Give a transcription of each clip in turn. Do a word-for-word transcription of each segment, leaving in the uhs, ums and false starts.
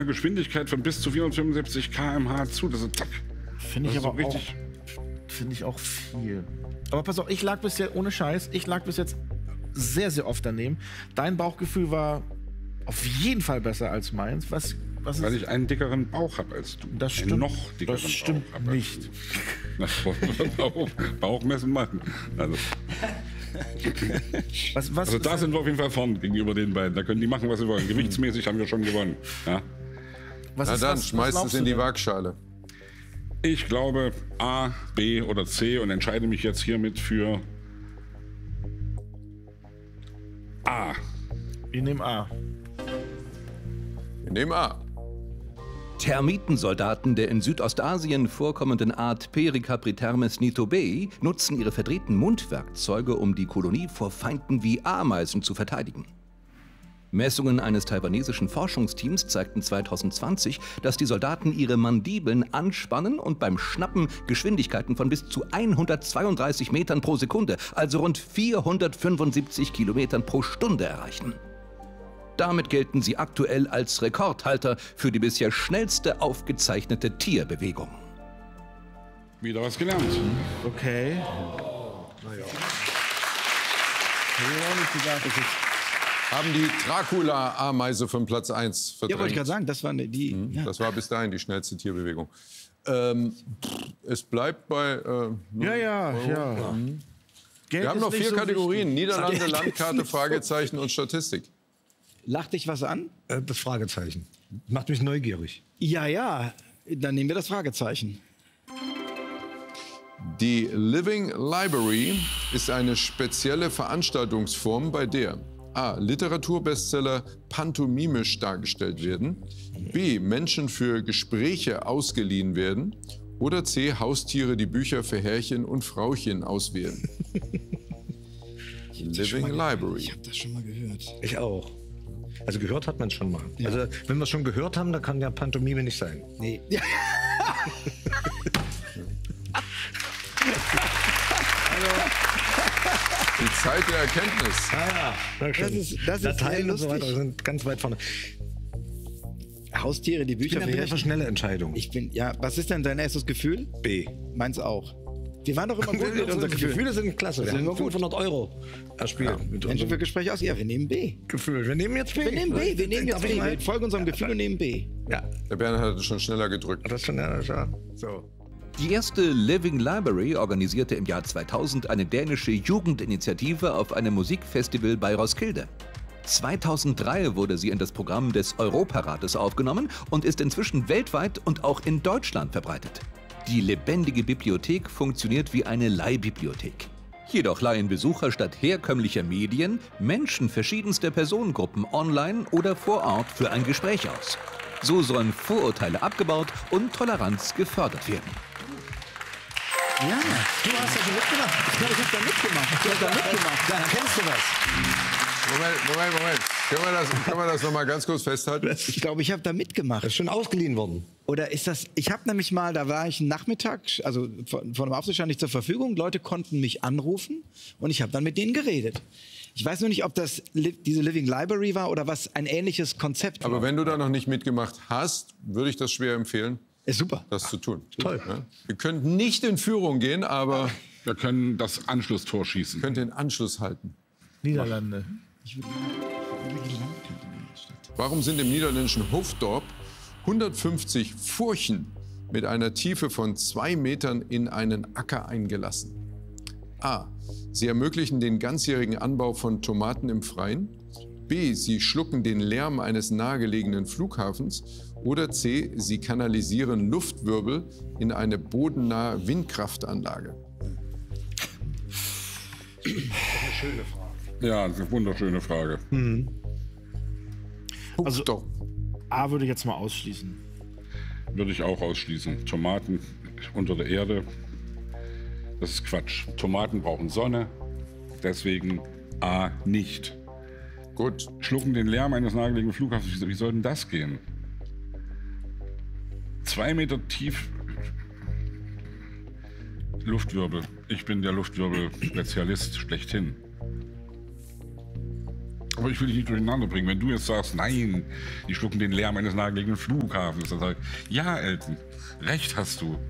Geschwindigkeit von bis zu vierhundertfünfundsiebzig Kilometer pro Stunde zu. Das ist zack. Finde ich Das ist aber so auch, richtig. finde ich auch viel. Aber pass auf, ich lag bisher, ohne Scheiß, ich lag bis jetzt sehr, sehr oft daneben. Dein Bauchgefühl war auf jeden Fall besser als meins. Was, was ist? Weil ich einen dickeren Bauch habe als du. Das Einen stimmt. noch dickeren Das stimmt Bauch hab als nicht. du. Bauch, Bauchmessen machen. Also, Was, was, also da sind wir auf jeden Fall vorn gegenüber den beiden. Da können die machen, was sie wollen. Gewichtsmäßig haben wir schon gewonnen. Ja? was Na ist, dann, was, schmeißt was es in die glaubst du Waagschale. Ich glaube A, B oder C und entscheide mich jetzt hiermit für A. denn? Ich nehme A. Wir nehmen A. Termitensoldaten der in Südostasien vorkommenden Art Pericapritermes nitobei nutzen ihre verdrehten Mundwerkzeuge, um die Kolonie vor Feinden wie Ameisen zu verteidigen. Messungen eines taiwanesischen Forschungsteams zeigten zweitausendzwanzig, dass die Soldaten ihre Mandibeln anspannen und beim Schnappen Geschwindigkeiten von bis zu hundertzweiunddreißig Metern pro Sekunde, also rund vierhundertfünfundsiebzig Kilometern pro Stunde erreichen. Damit gelten sie aktuell als Rekordhalter für die bisher schnellste aufgezeichnete Tierbewegung. Wieder was gelernt. Okay. Naja. Haben die Dracula-Ameise von Platz eins verdrängt. Ja, wollte ich gerade sagen, das war ne- die. Mhm. Ja. Das war bis dahin die schnellste Tierbewegung. Ähm, es bleibt bei... Äh, Ja, ja, ja. Geld Wir haben ist noch nicht vier so Kategorien. wichtig. Niederlande, Geld ist Landkarte, nicht so Fragezeichen und Statistik. Lacht dich was an? Äh, das Fragezeichen. Macht mich neugierig. Ja, ja. Dann nehmen wir das Fragezeichen. Die Living Library ist eine spezielle Veranstaltungsform, bei der A. Literaturbestseller pantomimisch dargestellt werden, B. Menschen für Gespräche ausgeliehen werden oder C. Haustiere die Bücher für Herrchen und Frauchen auswählen. Living Library. Ich habe das schon mal gehört. Ich auch. Also gehört hat man es schon mal. Also wenn wir es schon gehört haben, dann kann ja Pantomime nicht sein. Nee. Ja. Die Zeit der Erkenntnis. Ah ja, Das ist, das ist sehr Dateien und so lustig. weiter sind ganz weit vorne. Haustiere, die Ich Bücher bin ja für verherrlichen. schnelle Entscheidungen. Ich bin, ja, was ist denn dein erstes Gefühl? B. Meins auch. Wir waren doch immer gut mit unser Unsere Gefühl. Gefühle sind klasse. Wir Sind haben nur gut. fünfhundert Euro erspielt mit Menschen unserem für Gespräche aus. Ja, wir nehmen B. Gefühl. Wir nehmen jetzt B. Wir nehmen B. Wir nehmen jetzt Darf ich B. mal? Wir folgen unserem Gefühl und nehmen B. Ja, Der Bernhard hat schon schneller gedrückt. das ist schon ja, ja. So. Die erste Living Library organisierte im Jahr zweitausend eine dänische Jugendinitiative auf einem Musikfestival bei Roskilde. zweitausenddrei wurde sie in das Programm des Europarates aufgenommen und ist inzwischen weltweit und auch in Deutschland verbreitet. Die lebendige Bibliothek funktioniert wie eine Leihbibliothek. Jedoch leihen Besucher statt herkömmlicher Medien Menschen verschiedenster Personengruppen online oder vor Ort für ein Gespräch aus. So sollen Vorurteile abgebaut und Toleranz gefördert werden. Ja, du hast ja schon mitgemacht. Ich glaube, ich habe da mitgemacht. Ich habe da mitgemacht. Da kennst du was. Moment, Moment, Moment. Können wir das, können wir das noch mal ganz kurz festhalten? Ich glaube, ich habe da mitgemacht. Das ist schon ausgeliehen worden. Oder ist das, ich habe nämlich mal, da war ich einen Nachmittag, also von, von dem Aufsichtsrat nicht zur Verfügung, Leute konnten mich anrufen und ich habe dann mit denen geredet. Ich weiß nur nicht, ob das li diese Living Library war oder was ein ähnliches Konzept Aber war. wenn du da noch nicht mitgemacht hast, würde ich das schwer empfehlen, Ist super. das zu tun. Toll. Ja? Wir könnten nicht in Führung gehen, aber Wir können das Anschlusstor schießen. könnt den Anschluss halten. Niederlande. Warum sind im niederländischen Hoofddorp hundertfünfzig Furchen mit einer Tiefe von zwei Metern in einen Acker eingelassen? A. Sie ermöglichen den ganzjährigen Anbau von Tomaten im Freien. B. Sie schlucken den Lärm eines nahegelegenen Flughafens. Oder C. Sie kanalisieren Luftwirbel in eine bodennahe Windkraftanlage. Ja, das ist eine wunderschöne Frage. Also- Hoofddorp. A würde ich jetzt mal ausschließen. Würde ich auch ausschließen. Tomaten unter der Erde, das ist Quatsch. Tomaten brauchen Sonne, deswegen A nicht. Gut. Schlucken den Lärm eines nahegelegenen Flughafens, wie, wie soll denn das gehen? Zwei Meter tief Luftwirbel. Ich bin der Luftwirbel-Spezialist schlechthin. Aber ich will dich nicht durcheinander bringen. Wenn du jetzt sagst, nein, die schlucken den Lärm eines nahegelegenen Flughafens, dann sag ich, ja, Elton, recht hast du.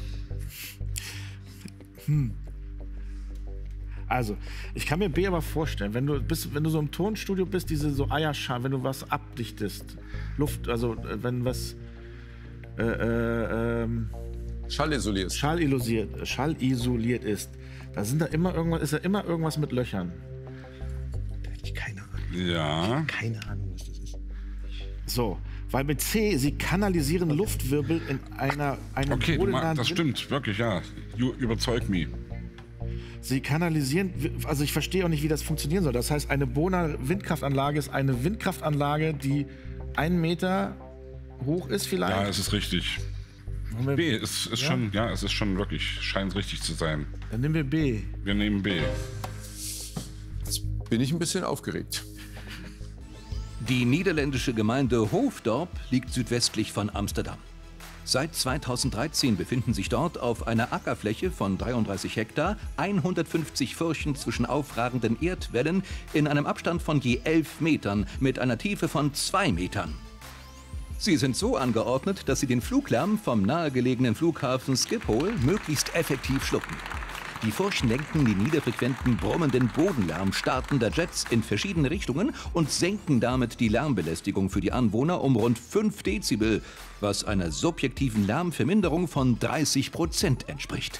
Hm. Also, ich kann mir B aber vorstellen, wenn du bist, wenn du so im Tonstudio bist, diese so Eierschalen, wenn du was abdichtest, Luft, also wenn was äh, äh, ähm, Schallisoliert. Schallisoliert, schallisoliert ist, da sind da immer irgendwas, ist da immer irgendwas mit Löchern. Da hätte ich keine Ahnung. Ja. Keine Ahnung, was das ist. So, weil mit C, sie kanalisieren Luftwirbel in einer einem Okay, du bodennahen mag, das Wind- stimmt, wirklich, ja. You, überzeug mich. Sie kanalisieren, also ich verstehe auch nicht, wie das funktionieren soll. Das heißt, eine Bohner Windkraftanlage ist eine Windkraftanlage, die einen Meter hoch ist vielleicht. Ja, es ist richtig. Wollen wir- B, es ist Ja? schon, ja, es ist schon wirklich, scheint richtig zu sein. Dann nehmen wir B. Wir nehmen B. Jetzt bin ich ein bisschen aufgeregt. Die niederländische Gemeinde Hoofddorp liegt südwestlich von Amsterdam. Seit zweitausenddreizehn befinden sich dort auf einer Ackerfläche von dreiunddreißig Hektar hundertfünfzig Furchen zwischen aufragenden Erdwällen in einem Abstand von je elf Metern mit einer Tiefe von zwei Metern. Sie sind so angeordnet, dass sie den Fluglärm vom nahegelegenen Flughafen Schiphol möglichst effektiv schlucken. Die Furchen lenken die niederfrequenten, brummenden Bodenlärm startender Jets in verschiedene Richtungen und senken damit die Lärmbelästigung für die Anwohner um rund fünf Dezibel, was einer subjektiven Lärmverminderung von dreißig Prozent entspricht.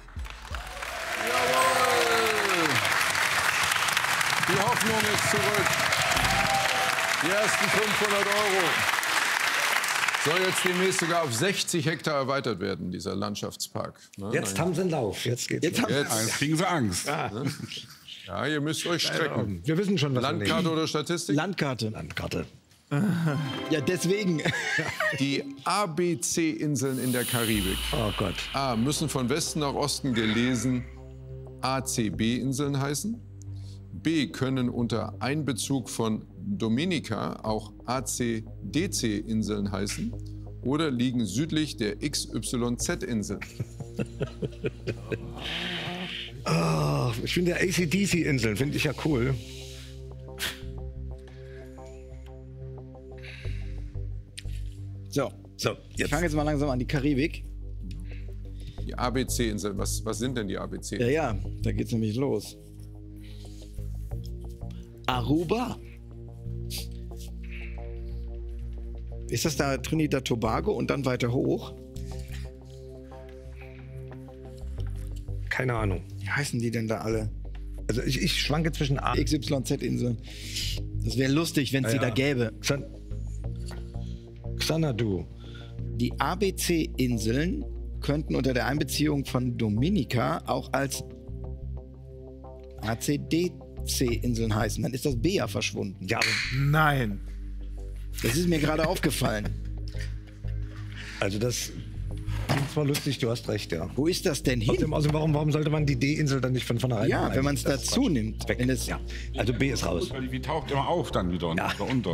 Jawohl! Die Hoffnung ist zurück. Die ersten fünfhundert Euro. Soll jetzt demnächst sogar auf sechzig Hektar erweitert werden, dieser Landschaftspark. Ne? Jetzt haben sie einen Lauf. Jetzt geht's Jetzt los. haben- Jetzt, Jetzt kriegen sie Angst. ja, ihr müsst euch strecken. Wir wissen schon, was wir Landkarte nehmen. oder Statistik? Landkarte. Landkarte. Ja, deswegen. Die A B C-Inseln in der Karibik. Oh Gott. A müssen von Westen nach Osten gelesen A C B-Inseln heißen. B können unter Einbezug von Dominica auch A C D C-Inseln heißen oder liegen südlich der X Y Z-Insel. Oh, ich finde A C D C-Inseln, finde ich ja cool. So, So, ich jetzt. fange jetzt mal langsam an. Die Karibik. Die A B C-Inseln, was, was sind denn die A B Ja, C? ja, da geht's nämlich los. Aruba. Ist das da Trinidad Tobago und dann weiter hoch? Keine Ahnung. Wie heißen die denn da alle? Also ich, ich schwanke zwischen A. X Y Z-Inseln. Das wäre lustig, wenn es Ja, die da ja. gäbe. Xan Xanadu. Die A B C-Inseln könnten unter der Einbeziehung von Dominica auch als A C D C-Inseln heißen. Dann ist das B ja verschwunden. Ja, aber- Nein. Das ist mir gerade aufgefallen. also das klingt zwar lustig, du hast recht, ja. Wo ist das denn hin? Außerdem, also warum, warum sollte man die D-Insel dann nicht von vornherein Ja, nehmen? wenn man es Das ist dazu Quatsch. nimmt. Weg. Wenn es, Ja. Also B ist raus. Weil die, die taucht immer auf dann wieder Ja. oder unter.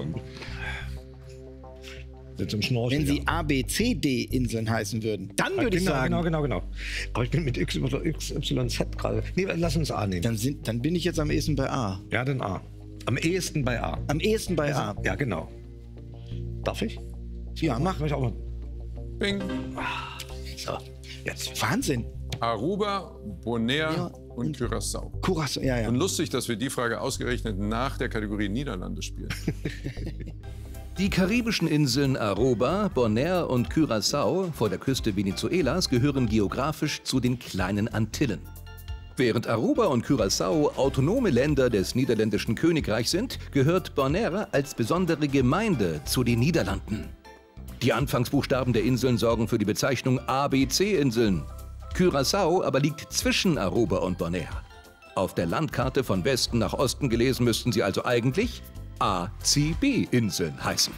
Sind zum Schnorcheln. Wenn sie ja. A B C D-Inseln heißen würden, dann würde ich genau, sagen, Genau, genau, genau. Aber ich bin mit X Y Z gerade. Nee, lass uns A nehmen. dann, sind, dann bin ich jetzt am ehesten bei A. Ja, dann A. Am ehesten bei A. Am ehesten bei A. Ja, genau. Darf ich? Ja, mach. Mach ich auch mal. Bing. So, jetzt. Wahnsinn. Aruba, Bonaire Ja, und Curaçao. Curaçao, ja, ja. Und lustig, dass wir die Frage ausgerechnet nach der Kategorie Niederlande spielen. Die karibischen Inseln Aruba, Bonaire und Curaçao vor der Küste Venezuelas gehören geografisch zu den kleinen Antillen. Während Aruba und Curaçao autonome Länder des niederländischen Königreichs sind, gehört Bonaire als besondere Gemeinde zu den Niederlanden. Die Anfangsbuchstaben der Inseln sorgen für die Bezeichnung A B C-Inseln. Curaçao aber liegt zwischen Aruba und Bonaire. Auf der Landkarte von Westen nach Osten gelesen müssten sie also eigentlich A C B-Inseln heißen.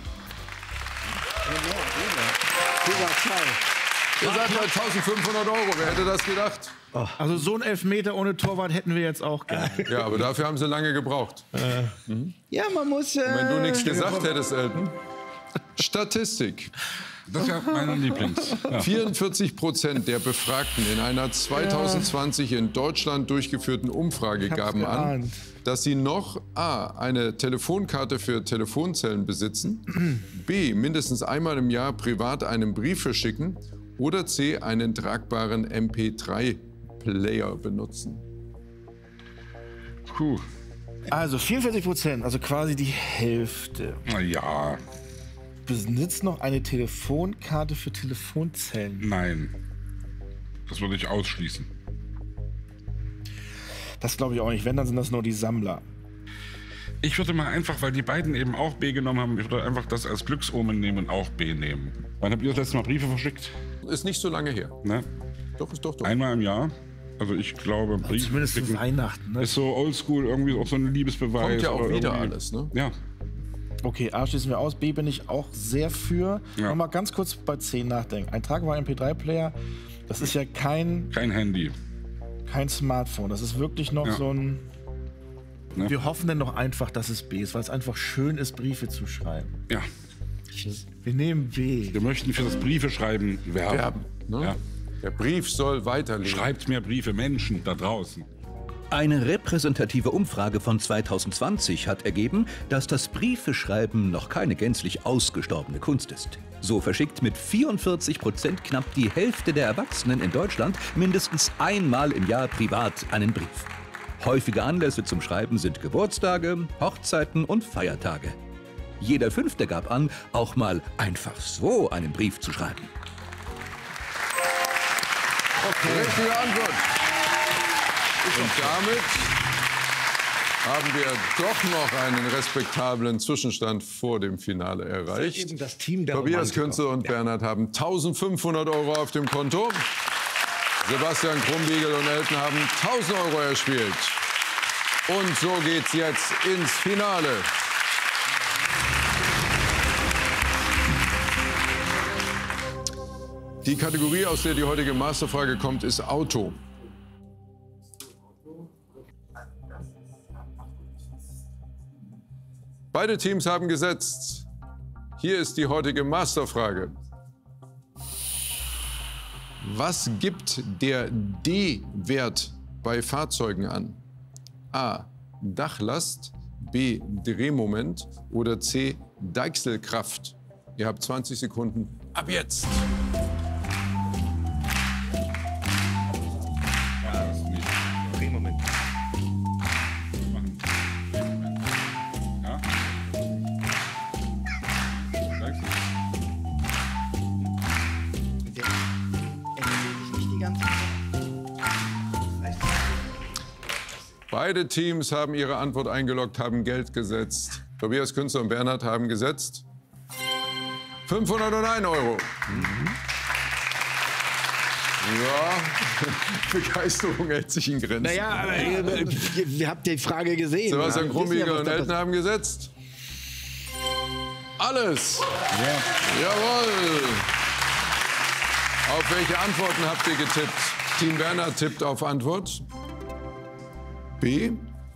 Curaçao. Ihr sagt mal eintausendfünfhundert Euro, wer hätte das gedacht? Also so ein Elfmeter ohne Torwart hätten wir jetzt auch gerne. Ja, aber dafür haben sie lange gebraucht. Ja, man muss. Äh, Wenn du nichts gesagt hättest, Elton. Statistik. Das ist ja meine Lieblings. Ja. vierundvierzig Prozent der Befragten in einer zweitausendzwanzig in Deutschland durchgeführten Umfrage gaben an, dass sie noch a. eine Telefonkarte für Telefonzellen besitzen, b. mindestens einmal im Jahr privat einen Brief verschicken oder c. einen tragbaren M P drei Player benutzen. Puh. Also vierundvierzig Prozent, also quasi die Hälfte, Na ja, besitzt noch eine Telefonkarte für Telefonzellen. nein. Das würde ich ausschließen. Das glaube ich auch nicht. Wenn, dann sind das nur die Sammler. Ich würde mal einfach, weil die beiden eben auch B genommen haben, ich würde einfach das als Glücksomen nehmen und auch B nehmen. Wann habt ihr das letzte Mal Briefe verschickt? Ist nicht so lange her. Ne? Doch, ist doch doch. Einmal im Jahr. Also ich glaube, Briefe Zumindest zu schicken Weihnachten. Ne? ist so oldschool, irgendwie auch so ein Liebesbeweis. Kommt ja auch oder wieder irgendwie- alles, ne? Ja. Okay, A schließen wir aus. B bin ich auch sehr für. Ja. Noch mal ganz kurz bei C nachdenken. Ein tragbarer M P drei Player, das ist ja kein, Kein Handy. kein Smartphone. Das ist wirklich noch Ja. so ein... Ne? Wir hoffen dann doch einfach, dass es B ist, weil es einfach schön ist, Briefe zu schreiben. Ja. Wir nehmen B. Wir möchten für das Briefeschreiben werben. Werben, ne? Ja. Der Brief soll weiterleben. Schreibt mehr Briefe, Menschen da draußen. Eine repräsentative Umfrage von zweitausendzwanzig hat ergeben, dass das Briefeschreiben noch keine gänzlich ausgestorbene Kunst ist. So verschickt mit vierundvierzig Prozent knapp die Hälfte der Erwachsenen in Deutschland mindestens einmal im Jahr privat einen Brief. Häufige Anlässe zum Schreiben sind Geburtstage, Hochzeiten und Feiertage. Jeder Fünfte gab an, auch mal einfach so einen Brief zu schreiben. Okay. Richtige Antwort. Und damit haben wir doch noch einen respektablen Zwischenstand vor dem Finale erreicht. Eben das Team der Tobias Romantiker. Künzel und Bernhard haben eintausendfünfhundert Euro auf dem Konto. Sebastian Krumbiegel und Elton haben tausend Euro erspielt. Und so geht's jetzt ins Finale. Die Kategorie, aus der die heutige Masterfrage kommt, ist Auto. Beide Teams haben gesetzt. Hier ist die heutige Masterfrage. Was gibt der D-Wert bei Fahrzeugen an? A. Dachlast, B. Drehmoment oder C. Deichselkraft? Ihr habt zwanzig Sekunden. Ab jetzt! Drehmoment. Ja? Sagst du? Beide Teams haben ihre Antwort eingeloggt, haben Geld gesetzt. Tobias Künzel und Bernhard haben gesetzt fünfhunderteins Euro. Ja, Begeisterung hält sich in Grenzen. Naja, aber ihr, ihr habt die Frage gesehen. Sebastian Wir wissen ja, Krumbiegel was und da Elton haben gesetzt. Alles. Jawohl. Auf welche Antworten habt ihr getippt? Team Bernhard tippt auf Antwort B.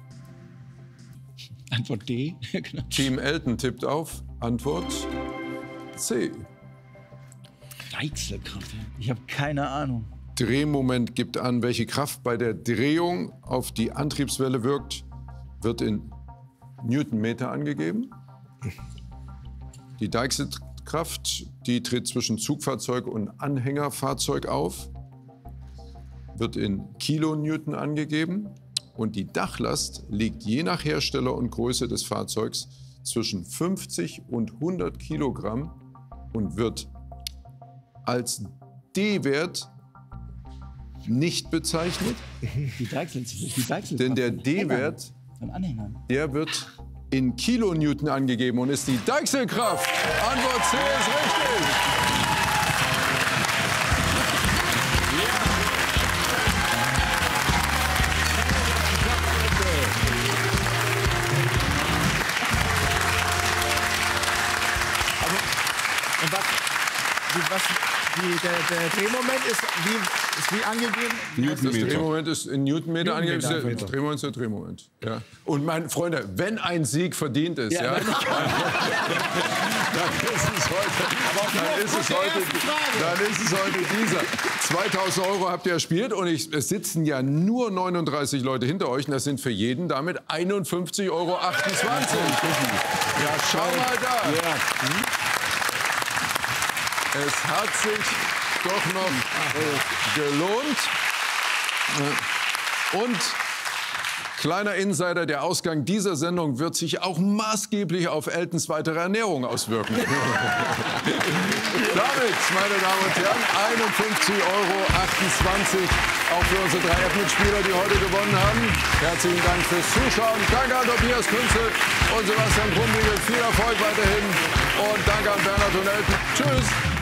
Antwort D. Genau. Team Elton tippt auf Antwort C. Deichselkraft. Ich habe keine Ahnung. Drehmoment gibt an, welche Kraft bei der Drehung auf die Antriebswelle wirkt, wird in Newtonmeter angegeben. Die Deichselkraft, die tritt zwischen Zugfahrzeug und Anhängerfahrzeug auf, wird in Kilonewton angegeben. Und die Dachlast liegt je nach Hersteller und Größe des Fahrzeugs zwischen fünfzig und hundert Kilogramm und wird als D-Wert nicht bezeichnet, Die Deichsel, die Deichselkraft. denn der von Anhängern. D-Wert, Von Anhängern. der wird in Kilonewton angegeben und ist die Deichselkraft. Antwort C ist richtig. Und was, wie, was, wie, der, der Drehmoment ist wie, ist wie angegeben? Das Drehmoment ist in Newtonmeter angegeben. Newtonmeter. Der Drehmoment ist der Drehmoment. Ja. Und meine Freunde, wenn ein Sieg verdient ist, ja, ja, dann ist es heute, dann ist es heute, dann ist es heute dieser. zweitausend Euro habt ihr erspielt und ich, es sitzen ja nur neununddreißig Leute hinter euch und das sind für jeden damit einundfünfzig Euro achtundzwanzig. Ja, schau mal da. Ja. Es hat sich doch noch äh, gelohnt. Und kleiner Insider, der Ausgang dieser Sendung wird sich auch maßgeblich auf Eltons weitere Ernährung auswirken. Damit, meine Damen und Herren, einundfünfzig Euro achtundzwanzig auch für unsere drei F-Mitspieler, die heute gewonnen haben. Herzlichen Dank fürs Zuschauen. Danke an Tobias Künzel und Sebastian Krumbiegel. Viel Erfolg weiterhin. Und danke an Bernhard und Elton. Tschüss.